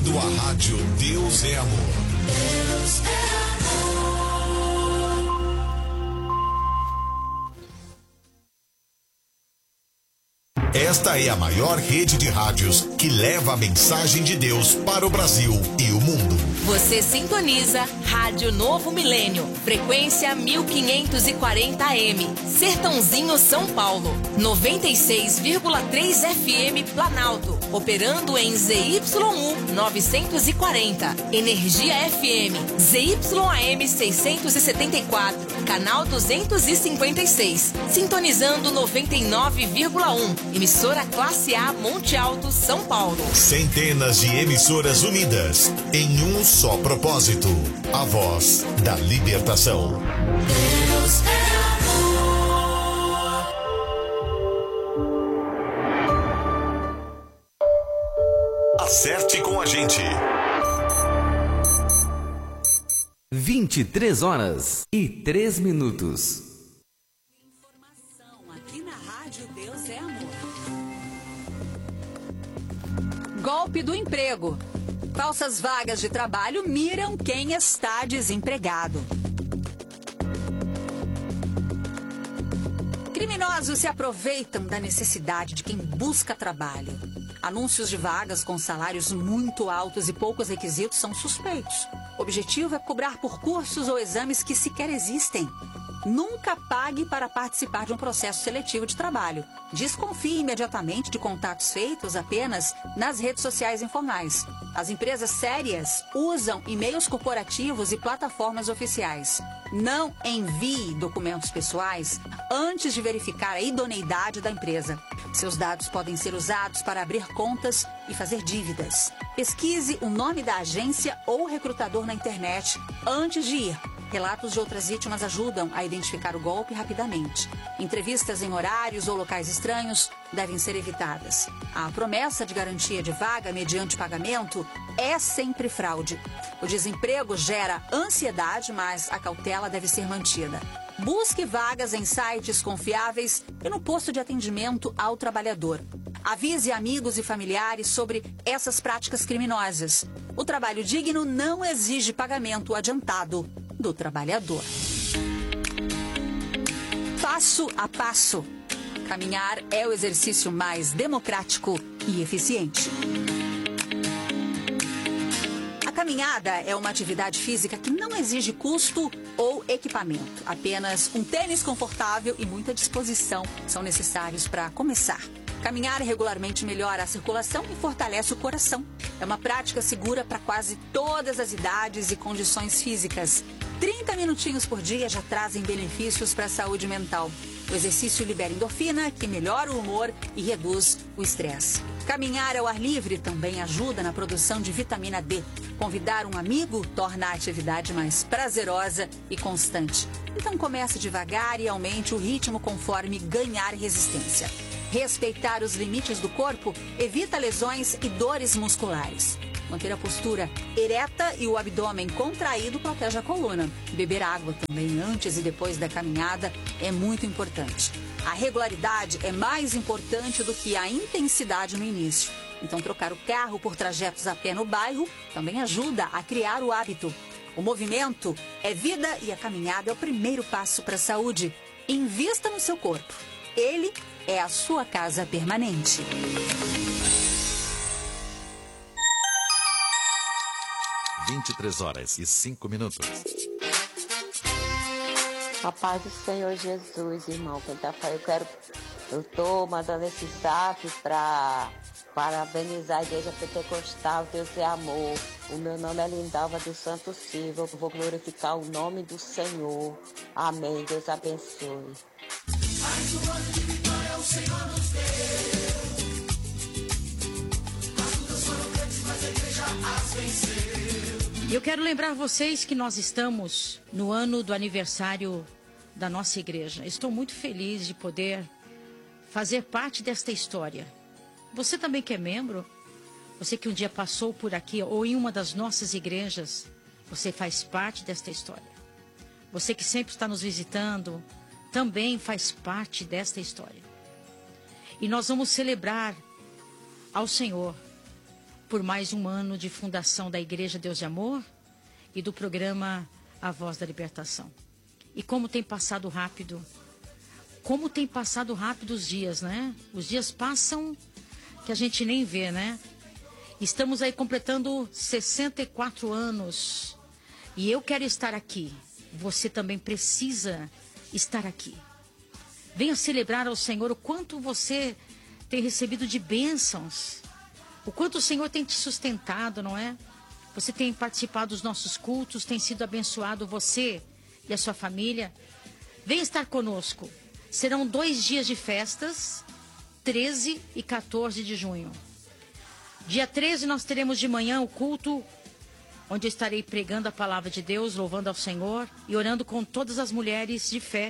ouvindo a rádio Deus é Amor. Deus é Esta é a maior rede de rádios que leva a mensagem de Deus para o Brasil e o mundo. Você sintoniza Rádio Novo Milênio, frequência 1540 AM, Sertãozinho, São Paulo, 96,3 FM Planalto, operando em ZYU 940, Energia FM, ZYAM 674, canal 256, sintonizando 99,1, emissora Classe A Monte Alto, São Paulo. Centenas de emissoras unidas em um só propósito: a voz da libertação. Deus é amor. Acerte com a gente. 23 horas e 3 minutos. Informação aqui na Rádio Deus é Amor. Golpe do emprego. Falsas vagas de trabalho miram quem está desempregado. Criminosos se aproveitam da necessidade de quem busca trabalho. Anúncios de vagas com salários muito altos e poucos requisitos são suspeitos. O objetivo é cobrar por cursos ou exames que sequer existem. Nunca pague para participar de um processo seletivo de trabalho. Desconfie imediatamente de contatos feitos apenas nas redes sociais informais. As empresas sérias usam e-mails corporativos e plataformas oficiais. Não envie documentos pessoais antes de verificar a idoneidade da empresa. Seus dados podem ser usados para abrir contas e fazer dívidas. Pesquise o nome da agência ou recrutador na internet antes de ir. Relatos de outras vítimas ajudam a identificar o golpe rapidamente. Entrevistas em horários ou locais estranhos devem ser evitadas. A promessa de garantia de vaga mediante pagamento é sempre fraude. O desemprego gera ansiedade, mas a cautela deve ser mantida. Busque vagas em sites confiáveis e no posto de atendimento ao trabalhador. Avise amigos e familiares sobre essas práticas criminosas. O trabalho digno não exige pagamento adiantado do trabalhador. Passo a passo. Caminhar é o exercício mais democrático e eficiente. A caminhada é uma atividade física que não exige custo ou equipamento. Apenas um tênis confortável e muita disposição são necessários para começar. Caminhar regularmente melhora a circulação e fortalece o coração. É uma prática segura para quase todas as idades e condições físicas. 30 minutinhos por dia já trazem benefícios para a saúde mental. O exercício libera endorfina, que melhora o humor e reduz o estresse. Caminhar ao ar livre também ajuda na produção de vitamina D. Convidar um amigo torna a atividade mais prazerosa e constante. Então comece devagar e aumente o ritmo conforme ganhar resistência. Respeitar os limites do corpo evita lesões e dores musculares. Manter a postura ereta e o abdômen contraído protege a coluna. Beber água também antes e depois da caminhada é muito importante. A regularidade é mais importante do que a intensidade no início. Então, trocar o carro por trajetos a pé no bairro também ajuda a criar o hábito. O movimento é vida e a caminhada é o primeiro passo para a saúde. Invista no seu corpo. Ele é a sua casa permanente. (23h05). A paz do Senhor Jesus, irmão. Eu tô mandando esse zap para parabenizar a Igreja Pentecostal, Deus é Amor. O meu nome é Lindalva do Santo Silva. Eu vou glorificar o nome do Senhor. Amém. Deus abençoe. Mais um ano de vitória o Senhor nos deu. As lutas foram grandes, mas a igreja as venceu. E eu quero lembrar vocês que nós estamos no ano do aniversário da nossa igreja. Estou muito feliz de poder fazer parte desta história. Você também que é membro, você que um dia passou por aqui ou em uma das nossas igrejas, você faz parte desta história. Você que sempre está nos visitando, também faz parte desta história. E nós vamos celebrar ao Senhor por mais um ano de fundação da Igreja Deus de Amor e do programa A Voz da Libertação. E como tem passado rápido os dias, né? Os dias passam que a gente nem vê, né? Estamos aí completando 64 anos e eu quero estar aqui. Você também precisa estar aqui. Venha celebrar ao Senhor o quanto você tem recebido de bênçãos, o quanto o Senhor tem te sustentado, não é? Você tem participado dos nossos cultos, tem sido abençoado você e a sua família. Venha estar conosco. Serão 2 dias de festas, 13 e 14 de junho. Dia 13 nós teremos de manhã o culto, onde eu estarei pregando a palavra de Deus, louvando ao Senhor e orando com todas as mulheres de fé,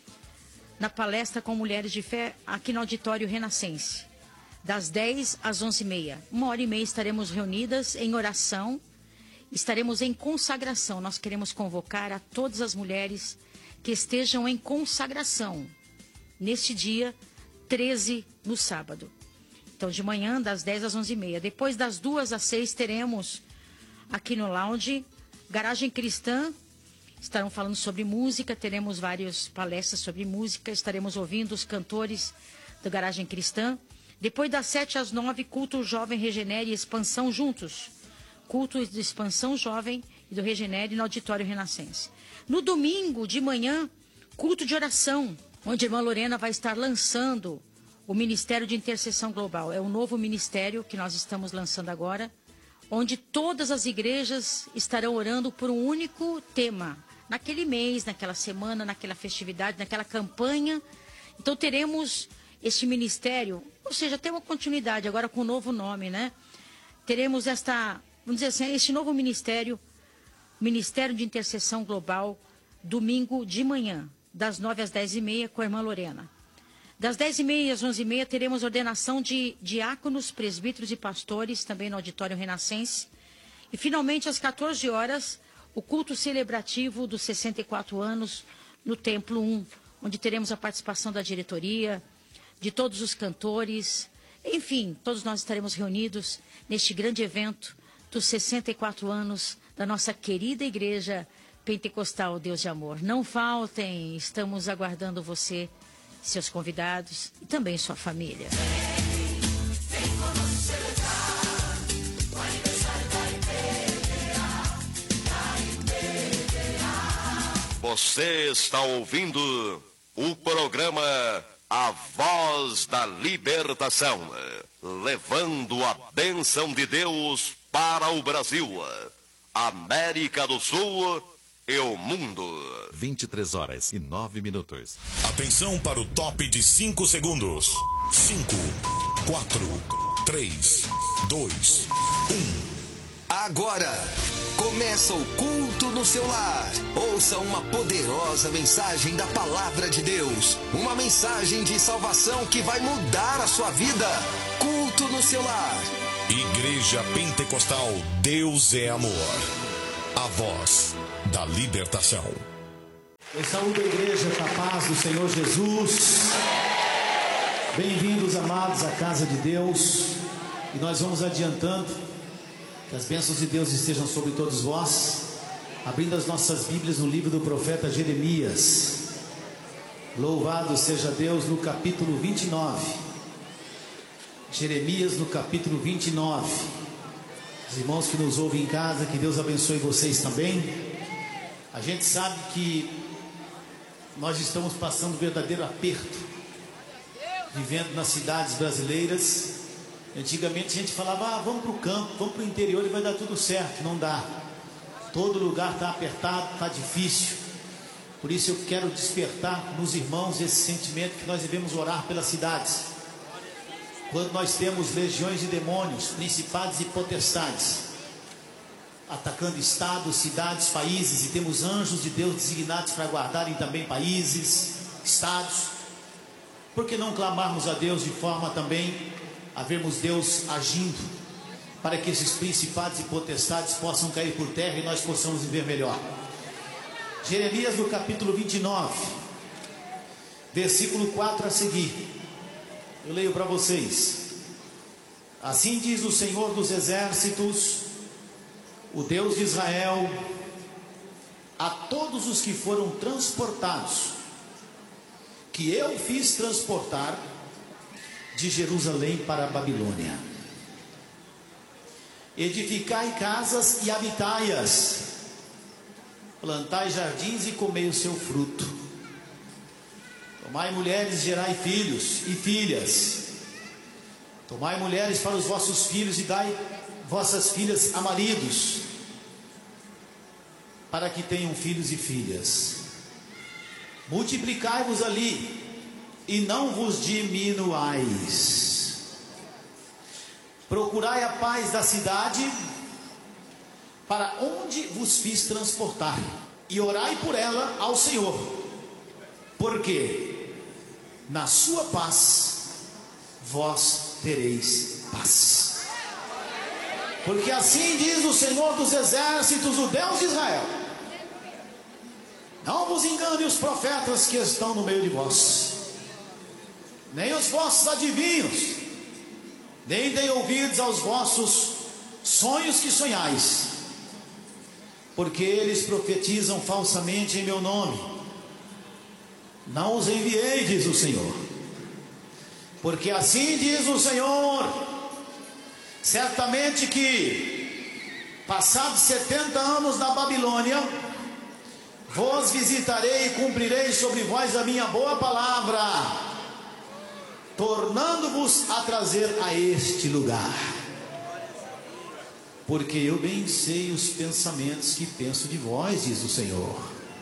na palestra com mulheres de fé, aqui no Auditório Renascense, das 10 às 11h30. 1h30 estaremos reunidas em oração, estaremos em consagração. Nós queremos convocar a todas as mulheres que estejam em consagração, neste dia 13, no sábado. Então, de manhã, das 10 às 11h30. Depois, das 2 às 6, teremos aqui no lounge, Garagem Cristã. Estarão falando sobre música, teremos várias palestras sobre música. Estaremos ouvindo os cantores do Garagem Cristã. Depois, das 7 às 9, culto Jovem Regenere e Expansão juntos. Culto de Expansão Jovem e do Regenere no Auditório Renascense. No domingo, de manhã, culto de oração, onde a irmã Lorena vai estar lançando o Ministério de Intercessão Global. É um novo ministério que nós estamos lançando agora, onde todas as igrejas estarão orando por um único tema, naquele mês, naquela semana, naquela festividade, naquela campanha. Então teremos este ministério, ou seja, tem uma continuidade agora com um novo nome, né? Teremos vamos dizer assim, este novo ministério, Ministério de Intercessão Global, domingo de manhã, das 9 às 10h30, com a irmã Lorena. Das 10h30 às 11h30 teremos ordenação de diáconos, presbíteros e pastores, também no Auditório Renascense. E finalmente, às 14 horas, o culto celebrativo dos 64 anos no Templo 1, onde teremos a participação da diretoria, de todos os cantores. Enfim, todos nós estaremos reunidos neste grande evento dos 64 anos da nossa querida Igreja Pentecostal Deus de Amor. Não faltem, estamos aguardando você, seus convidados e também sua família. Você está ouvindo o programa A Voz da Libertação, levando a bênção de Deus para o Brasil, América do Sul e o mundo. 23h09. Atenção para o top de 5 segundos. 5, 4, 3, 2, 1. Agora começa o culto no seu lar. Ouça uma poderosa mensagem da palavra de Deus. Uma mensagem de salvação que vai mudar a sua vida. Culto no seu lar. Igreja Pentecostal Deus é Amor. A voz da libertação. Eu saúdo a igreja com a paz do Senhor Jesus. Bem-vindos, amados, à casa de Deus. E nós vamos adiantando. Que as bênçãos de Deus estejam sobre todos vós. Abrindo as nossas Bíblias no livro do profeta Jeremias. Louvado seja Deus, no capítulo 29. Jeremias no capítulo 29. Os irmãos que nos ouvem em casa, que Deus abençoe vocês também. A gente sabe que nós estamos passando um verdadeiro aperto, vivendo nas cidades brasileiras. Antigamente a gente falava, vamos para o campo, vamos para o interior e vai dar tudo certo. Não dá. Todo lugar está apertado, está difícil. Por isso eu quero despertar nos irmãos esse sentimento que nós devemos orar pelas cidades. Quando nós temos legiões de demônios, principados e potestades, atacando estados, cidades, países, e temos anjos de Deus designados para guardarem também países, estados, por que não clamarmos a Deus de forma também a vermos Deus agindo, para que esses principados e potestades possam cair por terra e nós possamos viver melhor? Jeremias no capítulo 29, versículo 4 a seguir, eu leio para vocês. Assim diz o Senhor dos Exércitos, o Deus de Israel, a todos os que foram transportados, que eu fiz transportar de Jerusalém para a Babilônia: edificai casas e habitai-as, plantai jardins e comei o seu fruto, tomai mulheres, gerai filhos e filhas, tomai mulheres para os vossos filhos e dai vossas filhas a maridos, para que tenham filhos e filhas. Multiplicai-vos ali e não vos diminuais. Procurai a paz da cidade, para onde vos fiz transportar, e orai por ela ao Senhor, porque na sua paz vós tereis paz. Porque assim diz o Senhor dos Exércitos, o Deus de Israel: não vos engane os profetas que estão no meio de vós, nem os vossos adivinhos, nem deem ouvidos aos vossos sonhos que sonhais, porque eles profetizam falsamente em meu nome. Não os enviei, diz o Senhor. Porque assim diz o Senhor: certamente que, passados 70 anos na Babilônia, vos visitarei e cumprirei sobre vós a minha boa palavra, tornando-vos a trazer a este lugar. Porque eu bem sei os pensamentos que penso de vós, diz o Senhor: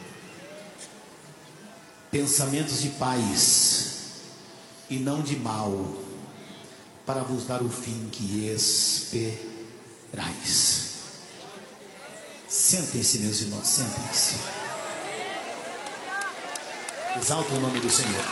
pensamentos de paz e não de mal, para vos dar o fim que esperais. Sentem-se, meus irmãos, sentem-se. Exalta o nome do Senhor.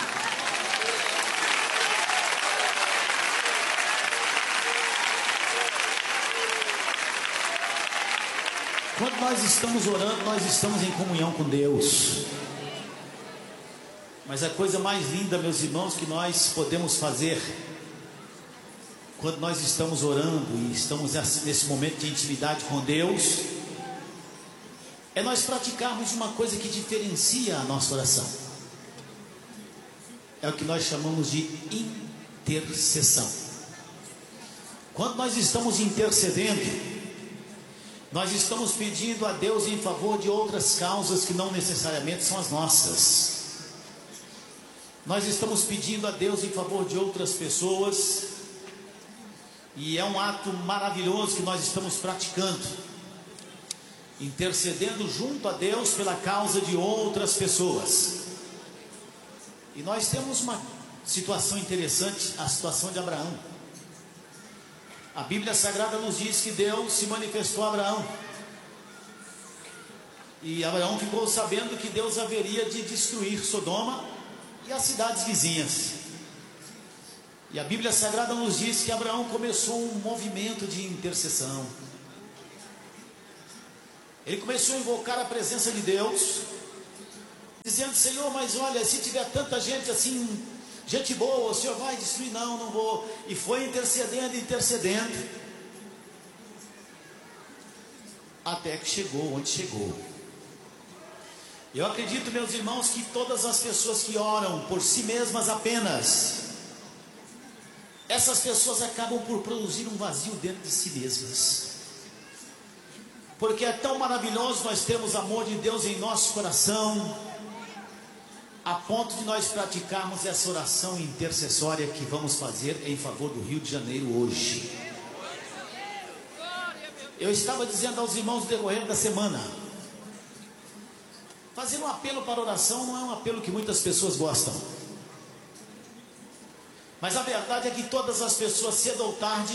Quando nós estamos orando, nós estamos em comunhão com Deus. Mas a coisa mais linda, meus irmãos, que nós podemos fazer quando nós estamos orando e estamos nesse momento de intimidade com Deus, é nós praticarmos uma coisa que diferencia a nossa oração. É o que nós chamamos de intercessão. Quando nós estamos intercedendo, nós estamos pedindo a Deus em favor de outras causas que não necessariamente são as nossas. Nós estamos pedindo a Deus em favor de outras pessoas, e é um ato maravilhoso que nós estamos praticando, intercedendo junto a Deus pela causa de outras pessoas. E nós temos uma situação interessante, a situação de Abraão. A Bíblia Sagrada nos diz que Deus se manifestou a Abraão, e Abraão ficou sabendo que Deus haveria de destruir Sodoma e as cidades vizinhas. E a Bíblia Sagrada nos diz que Abraão começou um movimento de intercessão. Ele começou a invocar a presença de Deus, dizendo: Senhor, mas olha, se tiver tanta gente assim, gente boa, o Senhor vai destruir? Não, não vou. E foi intercedendo, até que chegou onde chegou. Eu acredito, meus irmãos, que todas as pessoas que oram por si mesmas apenas, essas pessoas acabam por produzir um vazio dentro de si mesmas. Porque é tão maravilhoso nós termos amor de Deus em nosso coração, a ponto de nós praticarmos essa oração intercessória que vamos fazer em favor do Rio de Janeiro hoje. Eu estava dizendo aos irmãos no decorrer da semana, fazer um apelo para oração não é um apelo que muitas pessoas gostam. Mas a verdade é que todas as pessoas, cedo ou tarde,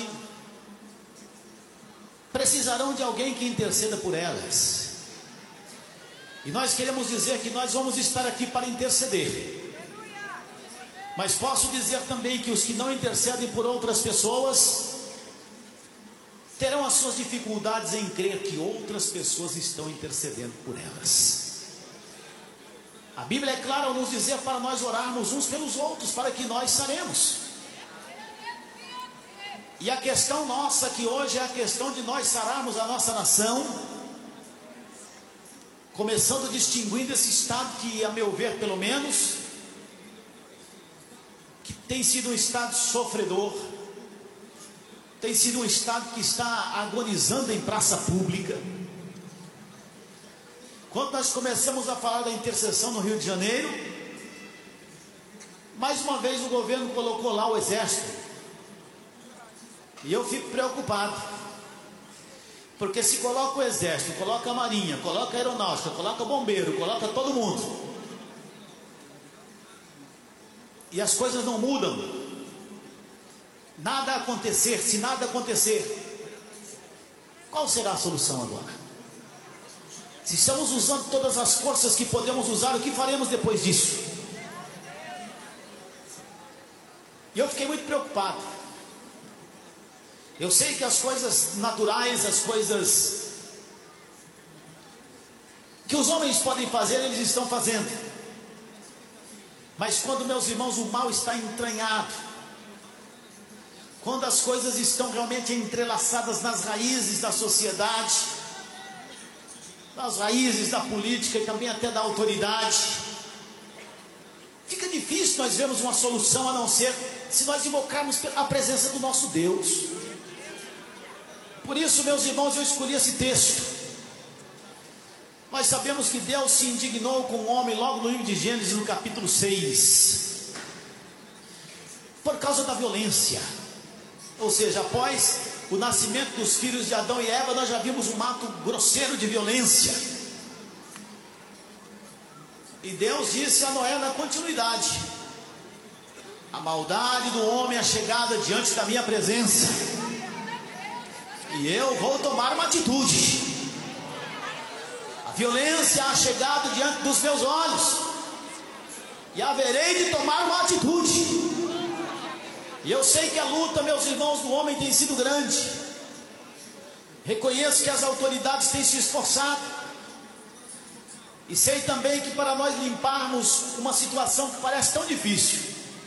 precisarão de alguém que interceda por elas. E nós queremos dizer que nós vamos estar aqui para interceder. Mas posso dizer também que os que não intercedem por outras pessoas terão as suas dificuldades em crer que outras pessoas estão intercedendo por elas. A Bíblia é clara ao nos dizer para nós orarmos uns pelos outros, para que nós saremos. E a questão nossa aqui hoje é a questão de nós sararmos a nossa nação, começando distinguindo esse estado que, a meu ver, pelo menos, que tem sido um estado sofredor, tem sido um estado que está agonizando em praça pública. Quando nós começamos a falar da intercessão no Rio de Janeiro, mais uma vez o governo colocou lá o exército. E eu fico preocupado, porque se coloca o exército, coloca a marinha, coloca a aeronáutica, coloca o bombeiro, coloca todo mundo, e as coisas não mudam, nada acontecer, se nada acontecer, qual será a solução agora? Se estamos usando todas as forças que podemos usar, o que faremos depois disso? E eu fiquei muito preocupado. Eu sei que as coisas naturais, as coisas que os homens podem fazer, eles estão fazendo. Mas quando, meus irmãos, o mal está entranhado, quando as coisas estão realmente entrelaçadas nas raízes da sociedade, nas raízes da política e também até da autoridade, fica difícil nós vermos uma solução a não ser se nós invocarmos a presença do nosso Deus. Por isso, meus irmãos, eu escolhi esse texto. Nós sabemos que Deus se indignou com o homem logo no livro de Gênesis, no capítulo 6, por causa da violência. Ou seja, após o nascimento dos filhos de Adão e Eva, nós já vimos um ato grosseiro de violência. E Deus disse a Noé na continuidade: a maldade do homem é chegada diante da minha presença, e eu vou tomar uma atitude. A violência ha chegado diante dos meus olhos, e haverei de tomar uma atitude. E eu sei que a luta, meus irmãos, do homem tem sido grande. Reconheço que as autoridades têm se esforçado. E sei também que para nós limparmos uma situação que parece tão difícil,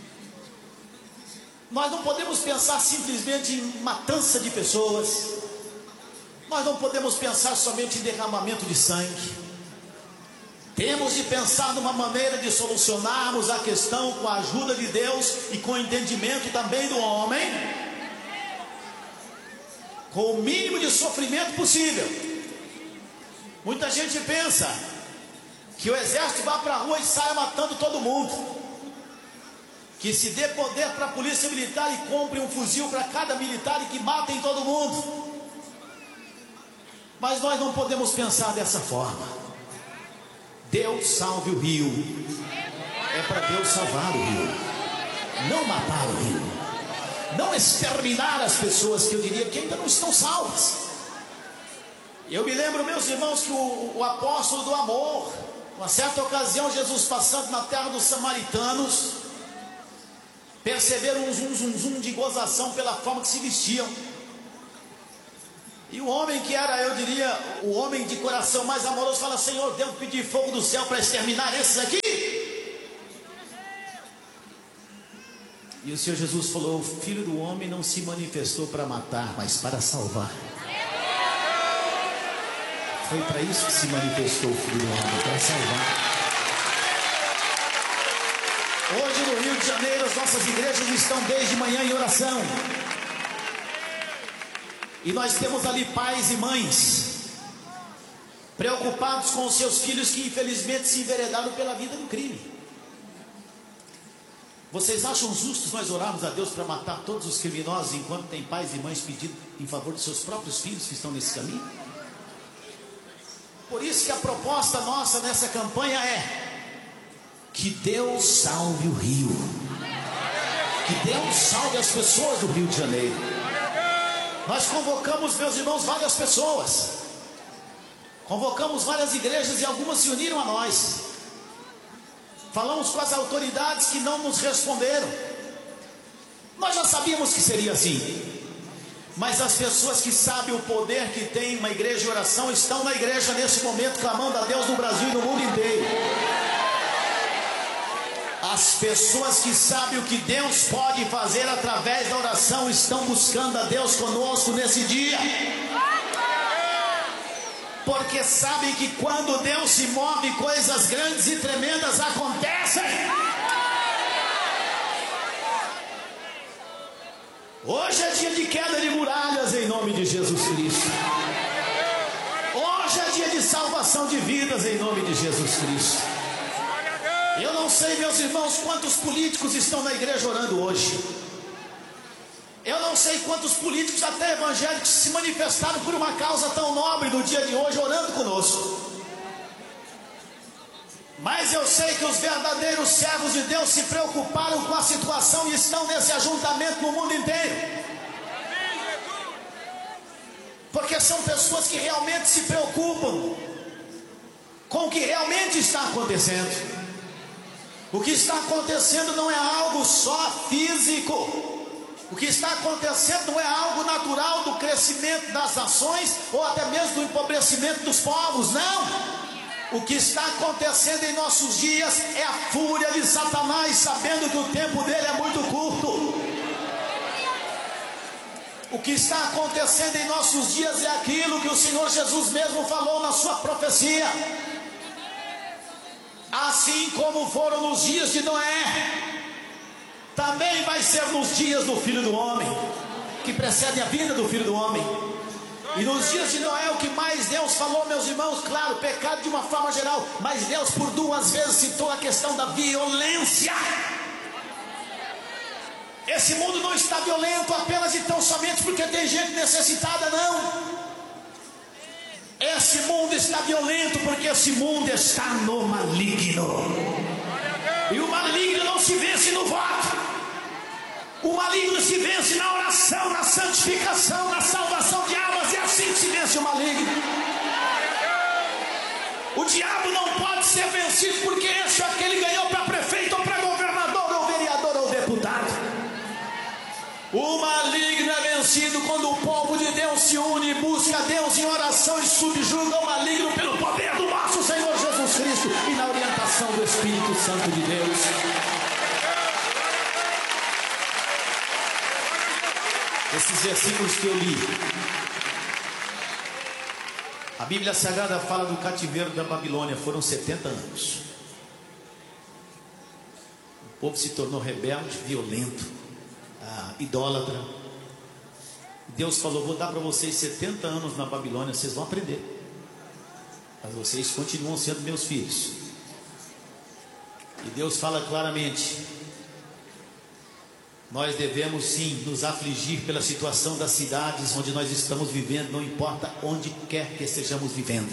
nós não podemos pensar simplesmente em matança de pessoas. Nós não podemos pensar somente em derramamento de sangue. Temos de pensar numa maneira de solucionarmos a questão com a ajuda de Deus e com o entendimento também do homem, com o mínimo de sofrimento possível. Muita gente pensa que o exército vá para a rua e saia matando todo mundo, que se dê poder para a polícia militar e compre um fuzil para cada militar e que matem todo mundo. Mas nós não podemos pensar dessa forma. Deus salve o rio. É para Deus salvar o rio, não matar o rio, não exterminar as pessoas que eu diria que ainda não estão salvas. Eu me lembro, meus irmãos, que o apóstolo do amor, uma certa ocasião, Jesus passando na terra dos samaritanos, perceberam um zum de gozação pela forma que se vestiam. E o homem que era, eu diria, o homem de coração mais amoroso, fala: Senhor, devo pedir fogo do céu para exterminar esses aqui? E o Senhor Jesus falou: o Filho do Homem não se manifestou para matar, mas para salvar. Foi para isso que se manifestou o Filho do Homem, para salvar. Hoje no Rio de Janeiro as nossas igrejas estão desde manhã em oração. E nós temos ali pais e mães preocupados com os seus filhos que infelizmente se enveredaram pela vida do crime. Vocês acham justo nós orarmos a Deus para matar todos os criminosos enquanto tem pais e mães pedindo em favor de seus próprios filhos que estão nesse caminho? Por isso que a proposta nossa nessa campanha é: que Deus salve o Rio, que Deus salve as pessoas do Rio de Janeiro. Nós convocamos, meus irmãos, várias pessoas, convocamos várias igrejas e algumas se uniram a nós. Falamos com as autoridades que não nos responderam. Nós já sabíamos que seria assim, mas as pessoas que sabem o poder que tem uma igreja de oração estão na igreja nesse momento, clamando a Deus no Brasil e no mundo inteiro. As pessoas que sabem o que Deus pode fazer através da oração estão buscando a Deus conosco nesse dia. Porque sabem que quando Deus se move, coisas grandes e tremendas acontecem. Hoje é dia de queda de muralhas em nome de Jesus Cristo. Hoje é dia de salvação de vidas em nome de Jesus Cristo. Eu não sei, meus irmãos, quantos políticos estão na igreja orando hoje. Eu não sei quantos políticos, até evangélicos, se manifestaram por uma causa tão nobre no dia de hoje, orando conosco. Mas eu sei que os verdadeiros servos de Deus se preocuparam com a situação e estão nesse ajuntamento no mundo inteiro. Porque são pessoas que realmente se preocupam com o que realmente está acontecendo. O que está acontecendo não é algo só físico. O que está acontecendo não é algo natural do crescimento das nações ou até mesmo do empobrecimento dos povos, não. O que está acontecendo em nossos dias é a fúria de Satanás, sabendo que o tempo dele é muito curto. O que está acontecendo em nossos dias é aquilo que o Senhor Jesus mesmo falou na sua profecia. Assim como foram nos dias de Noé, também vai ser nos dias do Filho do Homem, que precedem a vinda do Filho do Homem. E nos dias de Noé, o que mais Deus falou, meus irmãos, claro, pecado de uma forma geral, mas Deus por 2 vezes citou a questão da violência. Esse mundo não está violento apenas e tão somente porque tem gente necessitada, não. Esse mundo está violento porque esse mundo está no maligno. E o maligno não se vence no voto. O maligno se vence na oração, na santificação, na salvação de almas. É assim que se vence o maligno. O diabo não pode ser vencido porque esse ou aquele ganhou para prefeito ou para governador ou vereador ou deputado. O maligno é vencido quando o povo de Deus se une e busca a Deus em oração e subjuga o maligno pelo poder do nosso Senhor Jesus Cristo e na orientação do Espírito Santo de Deus. Esses versículos que eu li, a Bíblia Sagrada fala do cativeiro da Babilônia, foram 70 anos. O povo se tornou rebelde, violento, idólatra. Deus falou: vou dar para vocês 70 anos na Babilônia, vocês vão aprender, mas vocês continuam sendo meus filhos. E Deus fala claramente: nós devemos sim nos afligir pela situação das cidades onde nós estamos vivendo, não importa onde quer que estejamos vivendo.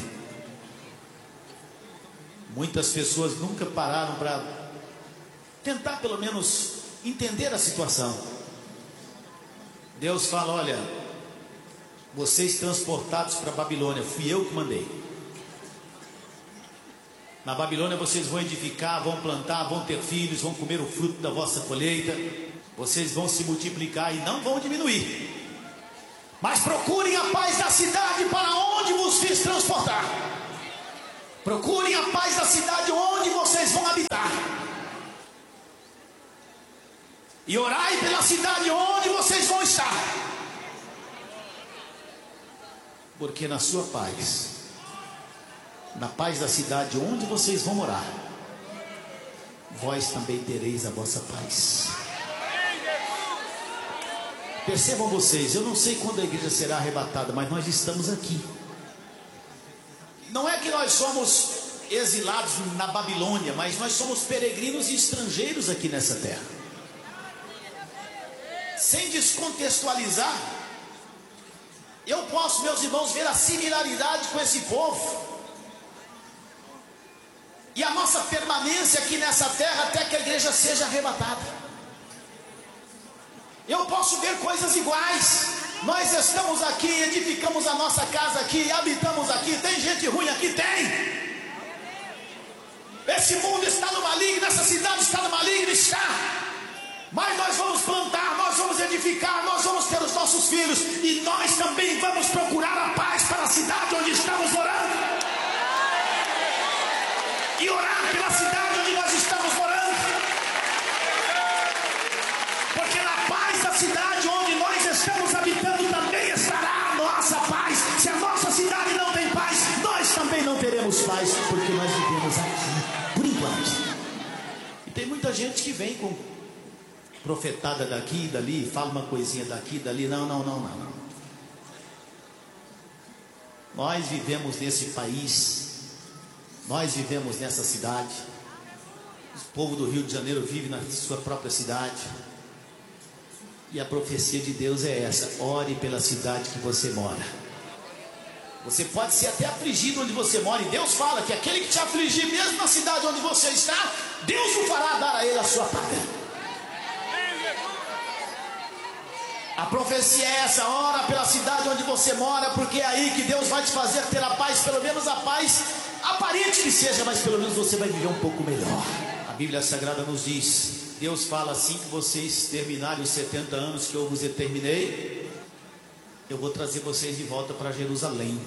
Muitas pessoas nunca pararam para tentar pelo menos entender a situação. Deus fala: olha, vocês transportados para a Babilônia, fui eu que mandei. Na Babilônia vocês vão edificar, vão plantar, vão ter filhos, vão comer o fruto da vossa colheita. Vocês vão se multiplicar e não vão diminuir. Mas procurem a paz da cidade para onde vos fiz transportar. Procurem a paz da cidade onde vocês vão habitar. E orai pela cidade onde vocês vão estar. Porque na sua paz, na paz da cidade onde vocês vão morar, vós também tereis a vossa paz. Percebam vocês, eu não sei quando a igreja será arrebatada, mas nós estamos aqui. Não é que nós somos exilados na Babilônia, mas nós somos peregrinos e estrangeiros aqui nessa terra. Sem descontextualizar, eu posso, meus irmãos, ver a similaridade com esse povo e a nossa permanência aqui nessa terra até que a igreja seja arrebatada. Eu posso ver coisas iguais. Nós estamos aqui, edificamos a nossa casa aqui, habitamos aqui. Tem gente ruim aqui? Tem. Esse mundo está no maligno, essa cidade está no maligno, está. Mas nós vamos plantar, nós vamos edificar, nós vamos ter os nossos filhos. E nós também vamos procurar a paz para a cidade onde estamos morando. E orar pela cidade onde nós estamos morando. faz, porque nós vivemos aqui, por enquanto. E tem muita gente que vem com profetada daqui e dali, fala uma coisinha daqui e dali. Não. Nós vivemos nesse país, nós vivemos nessa cidade. O povo do Rio de Janeiro vive na sua própria cidade. E a profecia de Deus é essa: ore pela cidade que você mora. Você pode ser até afligido onde você mora, e Deus fala que aquele que te afligir, mesmo na cidade onde você está, Deus o fará dar a ele a sua paga. A profecia é essa: ora pela cidade onde você mora, porque é aí que Deus vai te fazer ter a paz, pelo menos a paz aparente que seja, mas pelo menos você vai viver um pouco melhor. A Bíblia Sagrada nos diz, Deus fala: assim que vocês terminarem os 70 anos que eu vos determinei, eu vou trazer vocês de volta para Jerusalém.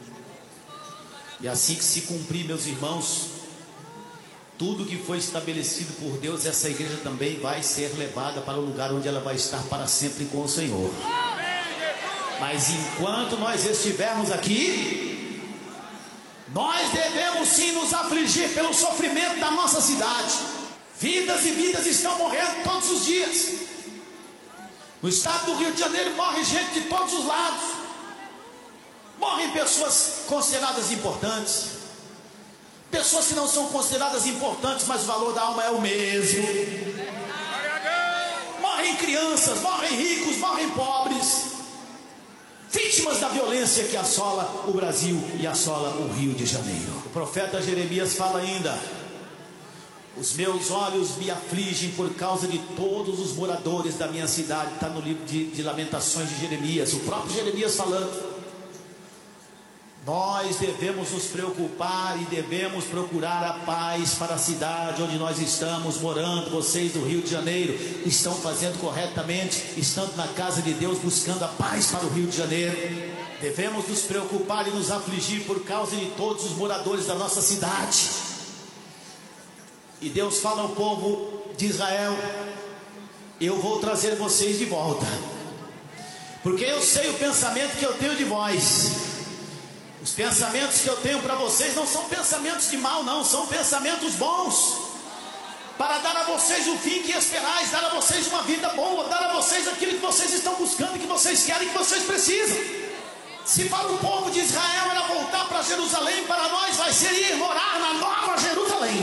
E assim que se cumprir, meus irmãos, tudo que foi estabelecido por Deus, essa igreja também vai ser levada para o lugar onde ela vai estar para sempre com o Senhor. Mas enquanto nós estivermos aqui, nós devemos sim nos afligir pelo sofrimento da nossa cidade. Vidas e vidas estão morrendo todos os dias. No estado do Rio de Janeiro morre gente de todos os lados. Morrem pessoas consideradas importantes, pessoas que não são consideradas importantes, mas o valor da alma é o mesmo. Morrem crianças, morrem ricos, morrem pobres, vítimas da violência que assola o Brasil e assola o Rio de Janeiro. O profeta Jeremias fala ainda: os meus olhos me afligem por causa de todos os moradores da minha cidade. Está no livro de Lamentações de Jeremias, o próprio Jeremias falando. Nós devemos nos preocupar e devemos procurar a paz para a cidade onde nós estamos morando. Vocês do Rio de Janeiro estão fazendo corretamente, estando na casa de Deus, buscando a paz para o Rio de Janeiro. Devemos nos preocupar e nos afligir por causa de todos os moradores da nossa cidade. E Deus fala ao povo de Israel: eu vou trazer vocês de volta, porque eu sei o pensamento que eu tenho de vós. Os pensamentos que eu tenho para vocês não são pensamentos de mal, não, são pensamentos bons, para dar a vocês o fim que esperais, dar a vocês uma vida boa, dar a vocês aquilo que vocês estão buscando, que vocês querem, que vocês precisam. Se para o povo de Israel era voltar para Jerusalém, para nós vai ser ir morar na Nova Jerusalém.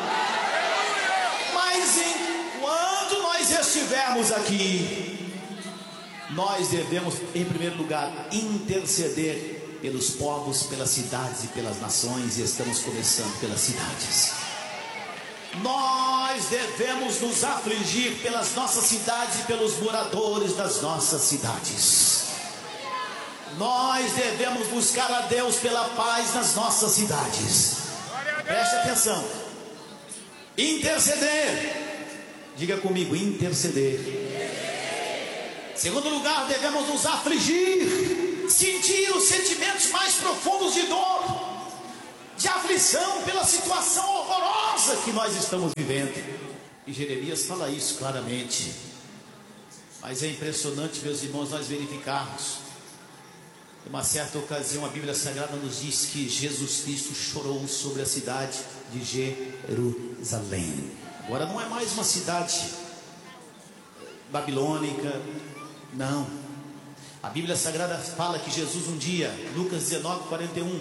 Mas enquanto nós estivermos aqui, nós devemos, em primeiro lugar, interceder pelos povos, pelas cidades e pelas nações. E estamos começando pelas cidades. Nós devemos nos afligir pelas nossas cidades e pelos moradores das nossas cidades. Nós devemos buscar a Deus pela paz nas nossas cidades. Preste atenção: interceder. Diga comigo: interceder. Segundo lugar, devemos nos afligir, sentir os sentimentos mais profundos de dor, de aflição pela situação horrorosa que nós estamos vivendo. E Jeremias fala isso claramente. Mas é impressionante, meus irmãos, nós verificarmos. Em uma certa ocasião, a Bíblia Sagrada nos diz que Jesus Cristo chorou sobre a cidade de Jerusalém. Agora não é mais uma cidade babilônica, não. A Bíblia Sagrada fala que Jesus um dia, Lucas 19:41,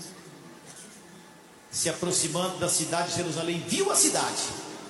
se aproximando da cidade de Jerusalém, viu a cidade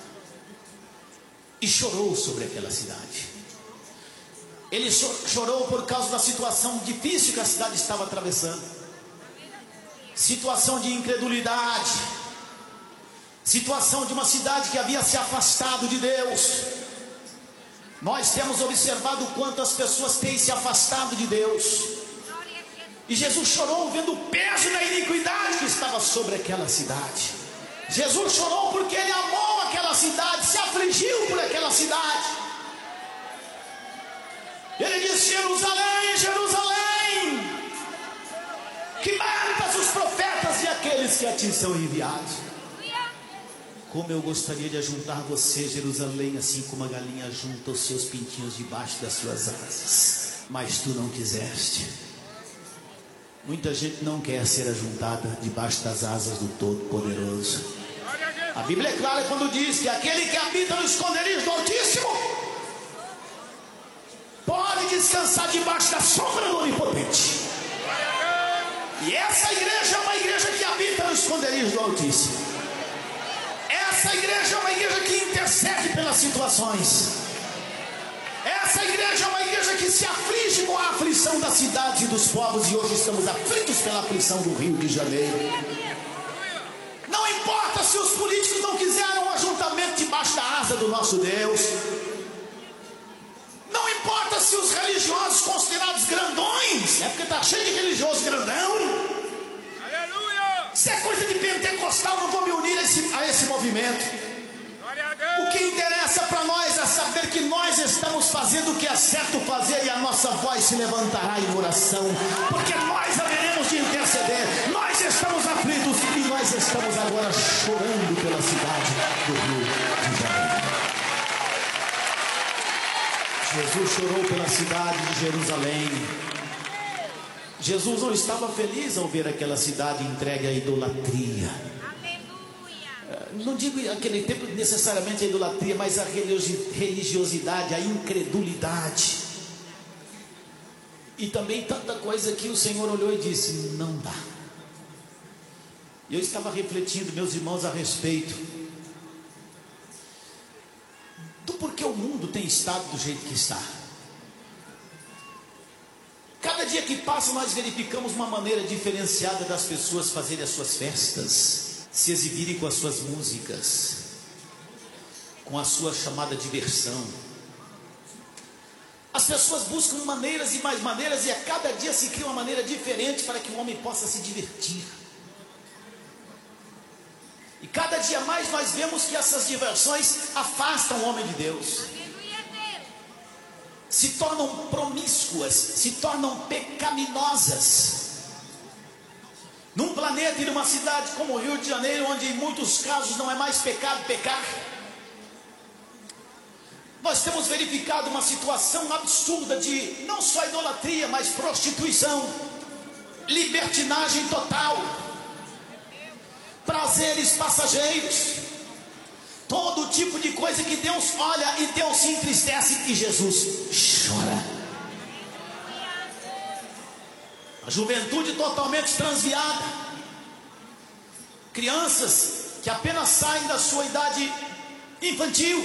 e chorou sobre aquela cidade. Ele chorou por causa da situação difícil que a cidade estava atravessando, situação de incredulidade, situação de uma cidade que havia se afastado de Deus. Nós temos observado quantas pessoas têm se afastado de Deus. E Jesus chorou vendo o peso da iniquidade que estava sobre aquela cidade. Jesus chorou porque ele amou aquela cidade, se afligiu por aquela cidade. Ele disse: Jerusalém, Jerusalém, que matas os profetas e aqueles que a ti são enviados. Como eu gostaria de ajuntar você, Jerusalém, assim como a galinha junta os seus pintinhos debaixo das suas asas, mas tu não quiseste. Muita gente não quer ser ajuntada debaixo das asas do Todo-Poderoso. A Bíblia é clara quando diz que aquele que habita no esconderijo do Altíssimo pode descansar debaixo da sombra do Onipotente. E essa igreja é uma igreja que habita no esconderijo do Altíssimo. Essa igreja é uma igreja que intercede pelas situações. Essa igreja é uma igreja que se aflige com a aflição das cidades e dos povos. E hoje estamos aflitos pela aflição do Rio de Janeiro. Não importa se os políticos não quiseram um ajuntamento debaixo da asa do nosso Deus. Não importa se os religiosos considerados grandões, é porque está cheio de religioso grandão. Aleluia! Se é coisa de pentecostal, não vou me unir a esse movimento. O que interessa para nós é saber que nós estamos fazendo o que é certo fazer, e a nossa voz se levantará em oração, porque nós haveremos de interceder. Nós estamos aflitos e nós estamos agora chorando pela cidade do Rio de Janeiro. Jesus chorou pela cidade de Jerusalém. Jesus não estava feliz ao ver aquela cidade entregue à idolatria. Não digo aquele tempo necessariamente a idolatria, mas a religiosidade, a incredulidade. E também tanta coisa que o Senhor olhou e disse: não dá. Eu estava refletindo, meus irmãos, a respeito do porquê o mundo tem estado do jeito que está. Cada dia que passa nós verificamos uma maneira diferenciada das pessoas fazerem as suas festas, se exibirem com as suas músicas, com a sua chamada diversão. As pessoas buscam maneiras e mais maneiras, e a cada dia se cria uma maneira diferente para que o homem possa se divertir. E cada dia mais nós vemos que essas diversões afastam o homem de Deus, se tornam promíscuas, se tornam pecaminosas. Num planeta e numa cidade como o Rio de Janeiro, onde em muitos casos não é mais pecado pecar, nós temos verificado uma situação absurda de não só idolatria, mas prostituição, libertinagem total, prazeres passageiros, todo tipo de coisa que Deus olha e Deus se entristece e Jesus chora. A juventude totalmente transviada, crianças que apenas saem da sua idade infantil,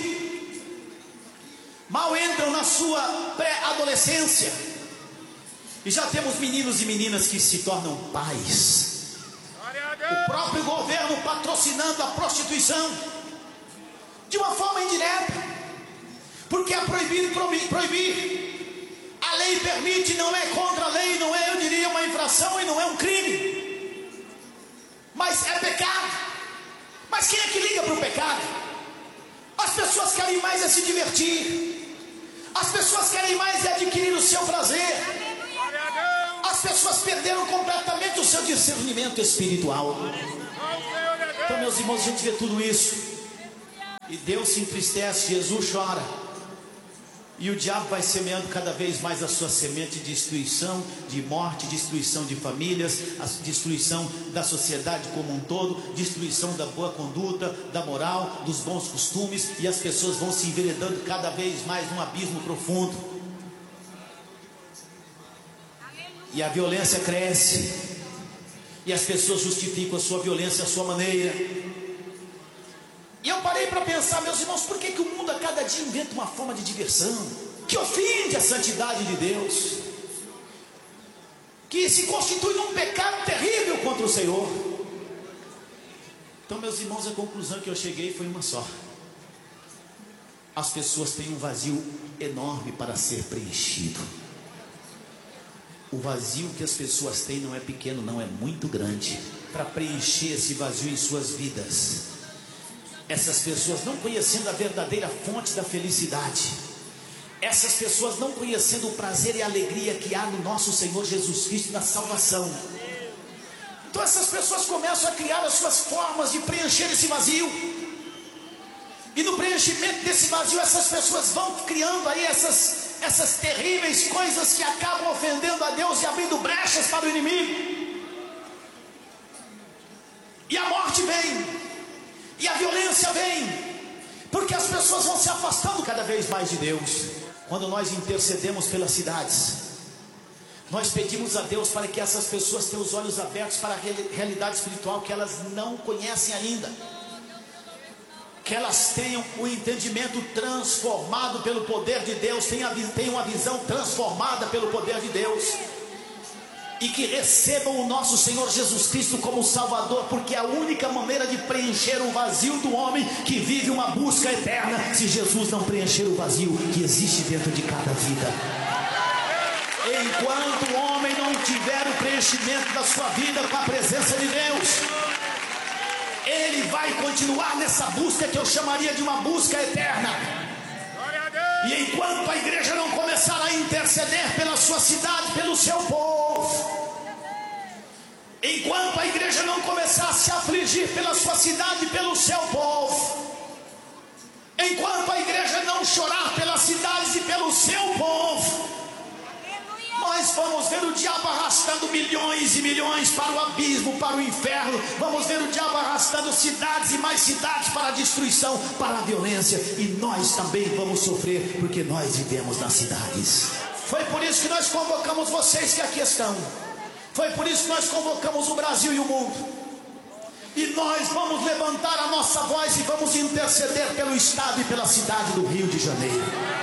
mal entram na sua pré-adolescência, e já temos meninos e meninas que se tornam pais. O próprio governo patrocinando a prostituição de uma forma indireta, porque é proibido proibir. A lei permite, não é contra a lei, não é, eu diria, uma infração e não é um crime, mas é pecado. Mas quem é que liga para o pecado? As pessoas querem mais é se divertir, as pessoas querem mais é adquirir o seu prazer. As pessoas perderam completamente o seu discernimento espiritual. Então, meus irmãos, a gente vê tudo isso e Deus se entristece, Jesus chora. E o diabo vai semeando cada vez mais a sua semente de destruição, de morte, destruição de famílias, a destruição da sociedade como um todo, destruição da boa conduta, da moral, dos bons costumes, e as pessoas vão se enveredando cada vez mais num abismo profundo. E a violência cresce, e as pessoas justificam a sua violência à sua maneira. E eu parei para pensar, meus irmãos, por que o mundo a cada dia inventa uma forma de diversão que ofende a santidade de Deus, que se constitui num pecado terrível contra o Senhor? Então, meus irmãos, a conclusão que eu cheguei foi uma só: as pessoas têm um vazio enorme para ser preenchido. O vazio que as pessoas têm não é pequeno, não, é muito grande. Para preencher esse vazio em suas vidas, essas pessoas não conhecendo a verdadeira fonte da felicidade, essas pessoas não conhecendo o prazer e a alegria que há no nosso Senhor Jesus Cristo na salvação, então essas pessoas começam a criar as suas formas de preencher esse vazio. E no preenchimento desse vazio, essas pessoas vão criando aí essas essas terríveis coisas que acabam ofendendo a Deus e abrindo brechas para o inimigo. E a morte vem, e a violência vem, porque as pessoas vão se afastando cada vez mais de Deus. Quando nós intercedemos pelas cidades, nós pedimos a Deus para que essas pessoas tenham os olhos abertos para a realidade espiritual que elas não conhecem ainda, que elas tenham o entendimento transformado pelo poder de Deus, tenham uma visão transformada pelo poder de Deus, e que recebam o nosso Senhor Jesus Cristo como Salvador, porque é a única maneira de preencher o vazio do homem que vive uma busca eterna, se Jesus não preencher o vazio que existe dentro de cada vida. Enquanto o homem não tiver o preenchimento da sua vida com a presença de Deus, ele vai continuar nessa busca que eu chamaria de uma busca eterna. E enquanto a igreja não começar a interceder pela sua cidade, pelo seu povo, enquanto a igreja não começar a se afligir pela sua cidade e pelo seu povo, enquanto a igreja não chorar pelas cidades e pelo seu povo, nós vamos ver o diabo arrastando milhões e milhões para o abismo, para o inferno. Vamos ver o diabo arrastando cidades e mais cidades para a destruição, para a violência. E nós também vamos sofrer, porque nós vivemos nas cidades. Foi por isso que nós convocamos vocês que aqui estão. Foi por isso que nós convocamos o Brasil e o mundo. E nós vamos levantar a nossa voz e vamos interceder pelo estado e pela cidade do Rio de Janeiro.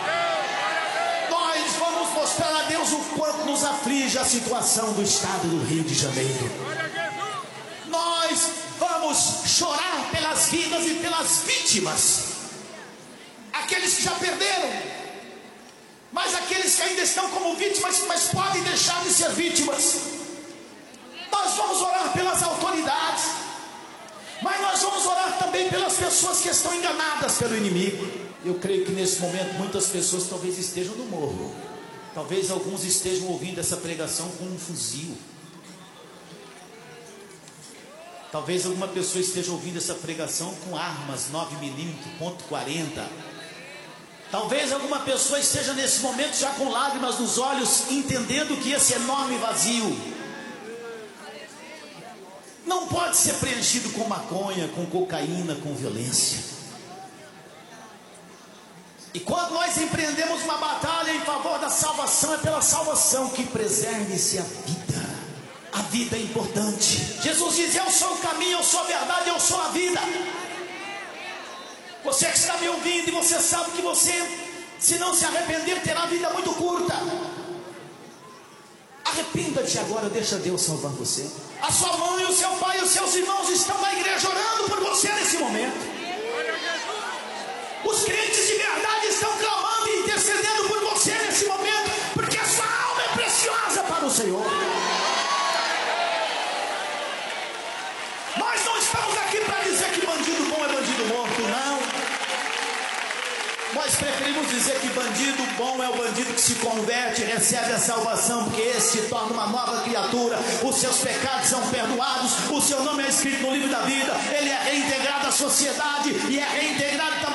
Mostrar a Deus o quanto nos aflige a situação do estado do Rio de Janeiro. Nós vamos chorar pelas vidas e pelas vítimas, aqueles que já perderam, mas aqueles que ainda estão como vítimas, mas podem deixar de ser vítimas. Nós vamos orar pelas autoridades, mas nós vamos orar também pelas pessoas que estão enganadas pelo inimigo. Eu creio que nesse momento muitas pessoas talvez estejam no morro. Talvez alguns estejam ouvindo essa pregação com um fuzil. Talvez alguma pessoa esteja ouvindo essa pregação com armas 9mm, .40. Talvez alguma pessoa esteja nesse momento já com lágrimas nos olhos, entendendo que esse enorme vazio não pode ser preenchido com maconha, com cocaína, com violência. E quando nós empreendemos uma batalha em favor da salvação, é pela salvação que preserve-se a vida. A vida é importante. Jesus diz: eu sou o caminho, eu sou a verdade, eu sou a vida. Você que está me ouvindo e você sabe que você, se não se arrepender, terá a vida muito curta. Arrependa-te agora, deixa Deus salvar você. A sua mãe, o seu pai e os seus irmãos estão na igreja orando por você nesse momento. Os crentes de verdade estão clamando e intercedendo por você nesse momento, porque a sua alma é preciosa para o Senhor. Nós não estamos aqui para dizer que bandido bom é bandido morto, não. Nós preferimos dizer que bandido bom é o bandido que se converte e recebe a salvação, porque esse se torna uma nova criatura, os seus pecados são perdoados, o seu nome é escrito no livro da vida, ele é reintegrado à sociedade e é reintegrado